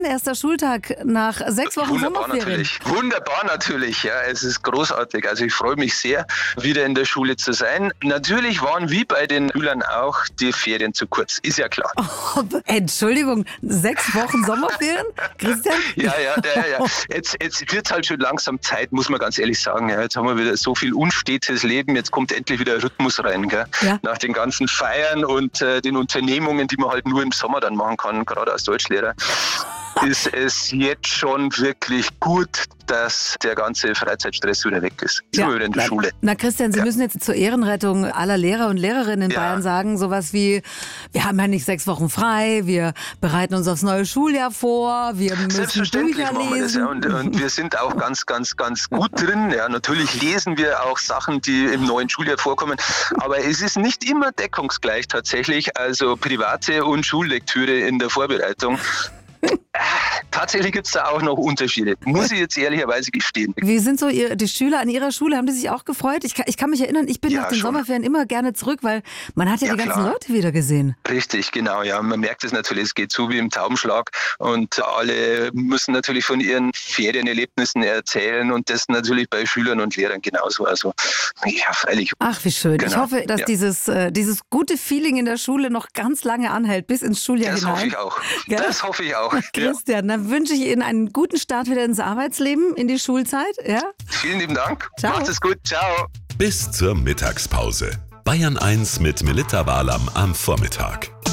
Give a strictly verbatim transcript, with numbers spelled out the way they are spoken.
Erster Schultag nach sechs Wochen Wunderbar Sommerferien. natürlich. Wunderbar natürlich, ja. Es ist großartig. Also ich freue mich sehr, wieder in der Schule zu sein. Natürlich waren wie bei den Schülern auch die Ferien zu kurz. Ist ja klar. Oh, Entschuldigung, sechs Wochen Sommerferien? Christian? Ja, ja, ja, ja. Jetzt, jetzt wird es halt schon langsam Zeit, muss man ganz ehrlich sagen. Ja, jetzt haben wir wieder so viel unstetes Leben. Jetzt kommt endlich wieder Rhythmus rein. Gell? Ja. Nach den ganzen Feiern und äh, den Unternehmungen, die man halt nur im Sommer dann machen kann, gerade als Deutschlehrer, ist es jetzt schon wirklich gut, dass der ganze Freizeitstress wieder weg ist. Jetzt Ja. sind wir wieder in der na, Schule. Na Christian, Sie Ja. müssen jetzt zur Ehrenrettung aller Lehrer und Lehrerinnen in Ja. Bayern sagen, sowas wie, wir haben ja nicht sechs Wochen frei, wir bereiten uns aufs neue Schuljahr vor, wir müssen Selbstverständlich Bücher machen wir das, ja. lesen. Und, und wir sind auch ganz, ganz, ganz gut drin. Ja, natürlich lesen wir auch Sachen, die im neuen Schuljahr vorkommen. Aber es ist nicht immer deckungsgleich tatsächlich. Also private und Schullektüre in der Vorbereitung. Tatsächlich gibt es da auch noch Unterschiede, muss ich jetzt ehrlicherweise gestehen. Wie sind so ihr, die Schüler an Ihrer Schule? Haben die sich auch gefreut? Ich kann, ich kann mich erinnern, ich bin Ja, nach den schon. Sommerferien immer gerne zurück, weil man hat ja, Ja, die ganzen klar. Leute wieder gesehen. Richtig, genau, ja. Man merkt es natürlich, es geht so wie im Taubenschlag und alle müssen natürlich von ihren Ferienerlebnissen erzählen und das natürlich bei Schülern und Lehrern genauso. Also, ja, freilich. Ach, wie schön. Ich Genau. hoffe, dass Ja. dieses, äh, dieses gute Feeling in der Schule noch ganz lange anhält, bis ins Schuljahr Das hinein. hoffe ich auch. Gell? Das hoffe ich auch. Ja. Christian, dann wünsche ich Ihnen einen guten Start wieder ins Arbeitsleben, in die Schulzeit. Ja? Vielen lieben Dank. Ciao. Macht es gut. Ciao. Bis zur Mittagspause. Bayern eins mit Melitta Walam am Vormittag.